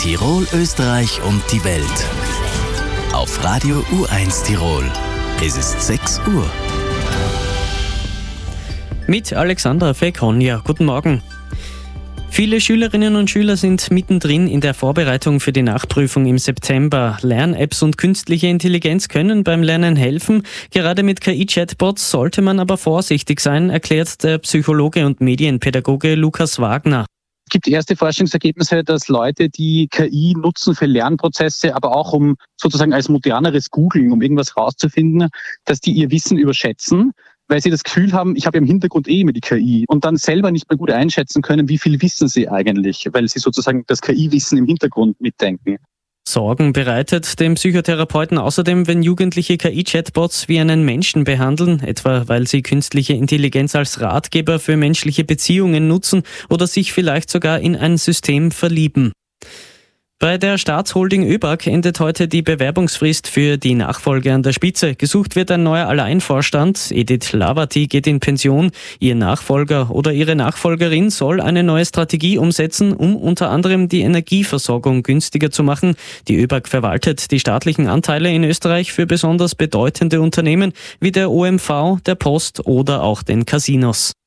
Tirol, Österreich und die Welt. Auf Radio U1 Tirol. Es ist 6 Uhr. Mit Alexandra Fekonja. Guten Morgen. Viele Schülerinnen und Schüler sind mittendrin in der Vorbereitung für die Nachprüfung im September. Lern-Apps und künstliche Intelligenz können beim Lernen helfen. Gerade mit KI-Chatbots sollte man aber vorsichtig sein, erklärt der Psychologe und Medienpädagoge Lukas Wagner. Es gibt erste Forschungsergebnisse, dass Leute, die KI nutzen für Lernprozesse, aber auch um sozusagen als moderneres Googlen, um irgendwas rauszufinden, dass die ihr Wissen überschätzen, weil sie das Gefühl haben, ich habe im Hintergrund immer die KI und dann selber nicht mehr gut einschätzen können, wie viel wissen sie eigentlich, weil sie sozusagen das KI-Wissen im Hintergrund mitdenken. Sorgen bereitet dem Psychotherapeuten außerdem, wenn Jugendliche KI-Chatbots wie einen Menschen behandeln, etwa weil sie künstliche Intelligenz als Ratgeber für menschliche Beziehungen nutzen oder sich vielleicht sogar in ein System verlieben. Bei der Staatsholding ÖBAG endet heute die Bewerbungsfrist für die Nachfolge an der Spitze. Gesucht wird ein neuer Alleinvorstand. Edith Lavati geht in Pension. Ihr Nachfolger oder ihre Nachfolgerin soll eine neue Strategie umsetzen, um unter anderem die Energieversorgung günstiger zu machen. Die ÖBAG verwaltet die staatlichen Anteile in Österreich für besonders bedeutende Unternehmen wie der OMV, der Post oder auch den Casinos.